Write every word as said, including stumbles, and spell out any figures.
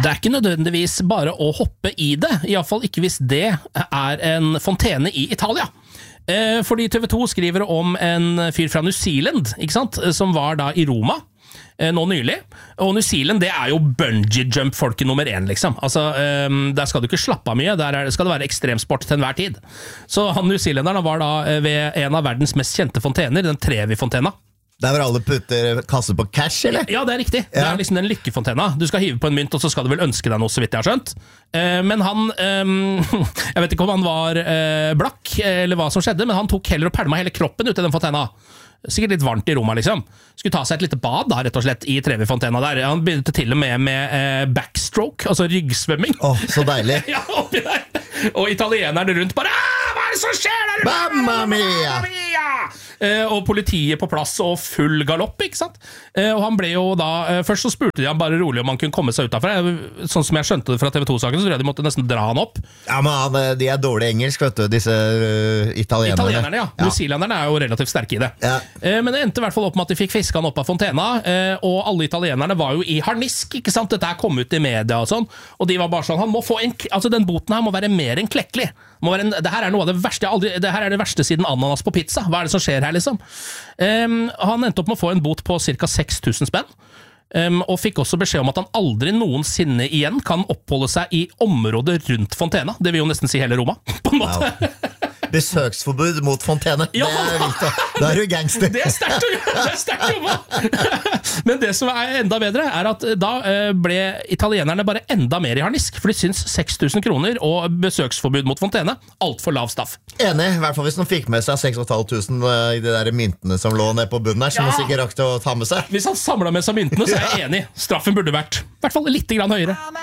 Det er ikke nødvendigvis bare å hoppe i det, i hvert fall ikke hvis det er en fontene i Italia. Eh, fordi T V to skriver om en fyr fra New Zealand, ikke sant, som var da i Roma, eh, nå nylig. Og New Zealand, det er jo bungee jump folket nummer én, liksom. Altså, eh, der skal du ikke slappe av mye, der er, skal det være ekstremsport til enhver tid. Så han New Zealanderen var da ved en av verdens mest kjente fontener, den Trevi-fontena. Der hvor alle putter kasser på cash, eller? Ja, det er riktig. Det er liksom den lykkefontena. Du skal hive på en mynt, og så skal du vel ønske deg noe, så vidt jeg har skjønt. Men han, jeg vet ikke om han var blakk, eller hva som skjedde, men han tok heller og pælma hele kroppen ut i den fontena. Sikkert litt varmt i Roma, liksom. Skulle ta seg et lite bad, da, rett og slett, i Trevi-fontena der. Han begynte til og med med backstroke, altså ryggsvømming. Åh, oh, så deilig. Ja, oppi der. Og italienerne rundt bare, hva er det som skjer der? Mamma mia! Mamma mia! Eh, og politiet på plass og full galopp, ikke sant? Eh, og han ble jo da, eh, først så spurte de han bare rolig om han kunne komme seg ut derfra. Sånn som jeg skjønte det fra T V to-saken, så tror jeg de måtte nesten dra han opp. Ja, men han, de er dårlig engelsk, vet du, disse uh, italienerne. Italienerne, ja. ja. New Zealanderne er jo relativt sterke i det. Ja. Eh, men det endte i hvert fall opp med at de fikk fiska han opp av fontena, eh, og alle italienerne var jo i harnisk, ikke sant? Dette her kom ut i media og sånn, og de var bare sånn, han må få en, altså den boten her må være mer enn klekkelig. Må være en, det her er noe av det verste, aldri, det her er det verste siden ananas på pizza. Hva er det som skjer her, liksom? Um, han endte opp med å få en bot på ca. seks tusen spenn, um, og fikk også beskjed om at han aldri noensinne igjen kan oppholde seg i området rundt fontena. Det vil jo nesten si hele Roma, på en måte. Wow. Besøksforbud mot fontene. Ja. Det er vilt, da. Da er du gangster. Det er sterkt å det er sterkt jobba. Men det som er enda bedre, er at da ble italienerne bare enda mer i harnisk, for de syns seks tusen kroner og besøksforbud mot fontene alt for lav staff. Enig, i hvert fall hvis de fikk med seg seks tusen fem hundre i de der myntene som lå nede på bunnen her, som Ja. de sikkert rakte å ta med seg. Hvis han samlet med seg myntene, så er jeg enig. Straffen burde vært i hvert fall litt grann høyere.